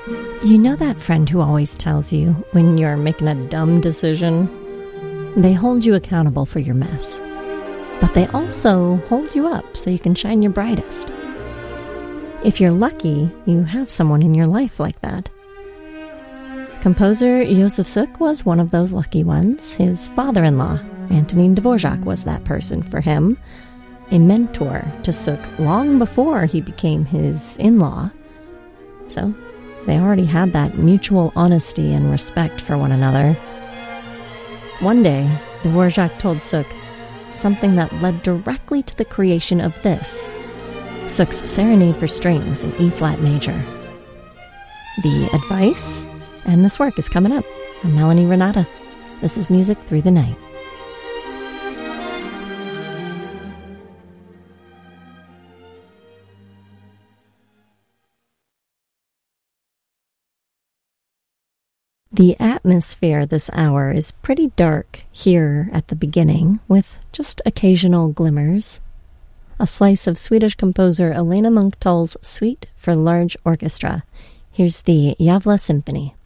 You know that friend who always tells you when you're making a dumb decision? They hold you accountable for your mess, but they also hold you up so you can shine your brightest. If you're lucky, you have someone in your life like that. Composer Josef Suk was one of those lucky ones. His father-in-law, Antonin Dvorak, was that person for him, a mentor to Suk long before he became his in-law. So they already had that mutual honesty and respect for one another. One day, Dvorak told Suk something that led directly to the creation of this, Suk's Serenade for Strings in E-flat major. The advice and this work is coming up. I'm Melanie Renata. This is Music Through the Night. The atmosphere this hour is pretty dark here at the beginning, with just occasional glimmers. A slice of Swedish composer Elena Munktull's Suite for Large Orchestra. Here's the Gävle Symphony.